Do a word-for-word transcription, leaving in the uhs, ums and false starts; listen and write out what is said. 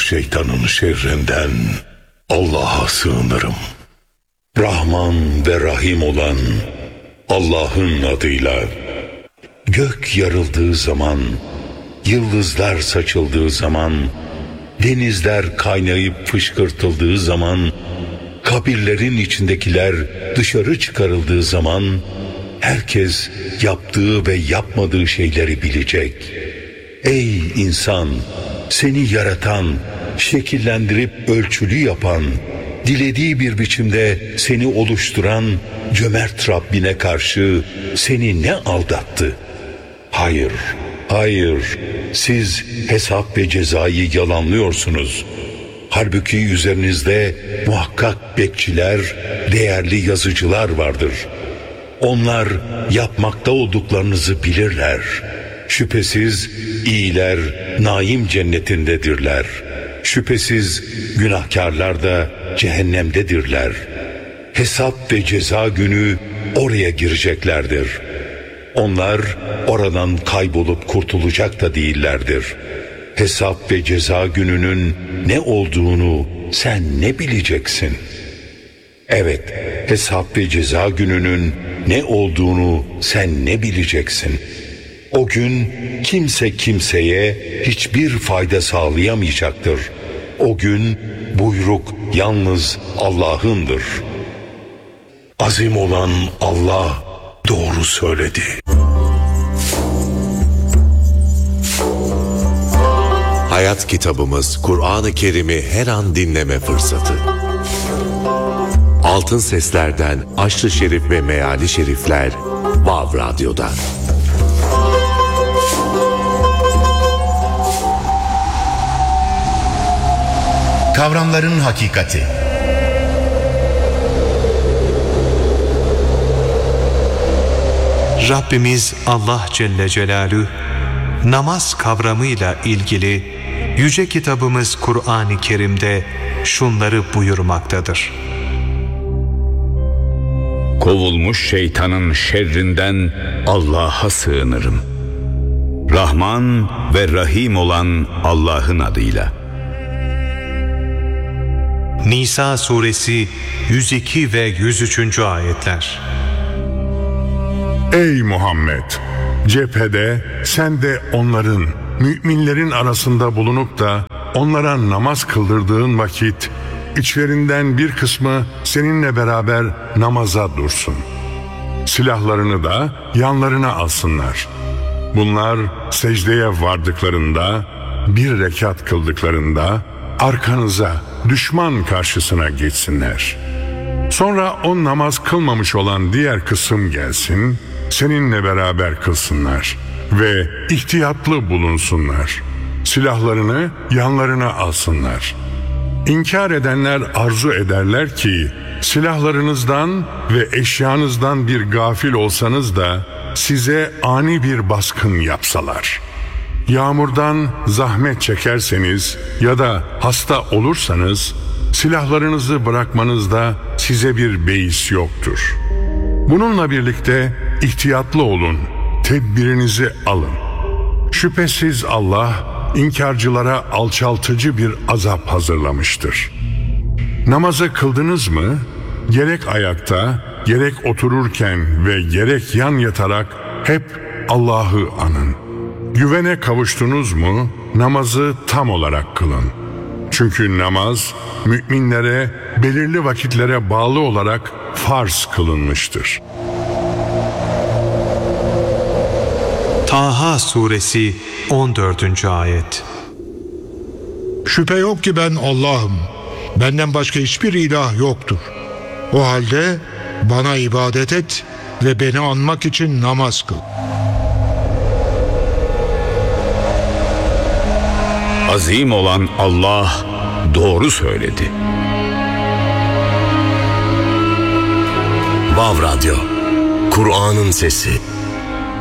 şeytanın şerrinden Allah'a sığınırım. Rahman ve Rahim olan Allah'ın adıyla. Gök yarıldığı zaman, yıldızlar saçıldığı zaman, denizler kaynayıp fışkırtıldığı zaman, kabirlerin içindekiler dışarı çıkarıldığı zaman, herkes yaptığı ve yapmadığı şeyleri bilecek. Ey insan! Seni yaratan, şekillendirip ölçülü yapan, dilediği bir biçimde seni oluşturan cömert Rabbine karşı seni ne aldattı? Hayır, hayır, siz hesap ve cezayı yalanlıyorsunuz. Halbuki üzerinizde muhakkak bekçiler, değerli yazıcılar vardır. Onlar yapmakta olduklarınızı bilirler. Şüphesiz iyiler naim cennetindedirler. Şüphesiz günahkarlar da cehennemdedirler. Hesap ve ceza günü oraya gireceklerdir. Onlar oradan kaybolup kurtulacak da değillerdir. Hesap ve ceza gününün ne olduğunu sen ne bileceksin? Evet, hesap ve ceza gününün ne olduğunu sen ne bileceksin? O gün kimse kimseye hiçbir fayda sağlayamayacaktır. O gün buyruk yalnız Allah'ındır. Azim olan Allah doğru söyledi. Hayat kitabımız Kur'an-ı Kerim'i her an dinleme fırsatı. Altın Sesler'den Aşr-ı Şerif ve Meali Şerifler Vav Radyo'da. Kavramların hakikati. Rabbimiz Allah Celle Celaluhu namaz kavramıyla ilgili yüce kitabımız Kur'an-ı Kerim'de şunları buyurmaktadır. Kovulmuş şeytanın şerrinden Allah'a sığınırım. Rahman ve Rahim olan Allah'ın adıyla. Nisa suresi yüz iki ve yüz üçüncü ayetler. Ey Muhammed! Cephede sen de onların, müminlerin arasında bulunup da onlara namaz kıldırdığın vakit içlerinden bir kısmı seninle beraber namaza dursun. Silahlarını da yanlarına alsınlar. Bunlar secdeye vardıklarında, bir rekat kıldıklarında arkanıza, düşman karşısına geçsinler. Sonra o namaz kılmamış olan diğer kısım gelsin, seninle beraber kılsınlar ve ihtiyatlı bulunsunlar. Silahlarını yanlarına alsınlar. İnkar edenler arzu ederler ki silahlarınızdan ve eşyanızdan bir gafil olsanız da size ani bir baskın yapsalar. Yağmurdan zahmet çekerseniz ya da hasta olursanız silahlarınızı bırakmanızda size bir beis yoktur. Bununla birlikte ihtiyatlı olun, tedbirinizi alın. Şüphesiz Allah inkarcılara alçaltıcı bir azap hazırlamıştır. Namazı kıldınız mı? Gerek ayakta, gerek otururken ve gerek yan yatarak hep Allah'ı anın. Güvene kavuştunuz mu? Namazı tam olarak kılın. Çünkü namaz müminlere belirli vakitlere bağlı olarak farz kılınmıştır. Taha suresi on dördüncü ayet. Şüphe yok ki ben Allah'ım. Benden başka hiçbir ilah yoktur. O halde bana ibadet et ve beni anmak için namaz kıl. Azim olan Allah doğru söyledi. Vav Radyo, Kur'an'ın sesi.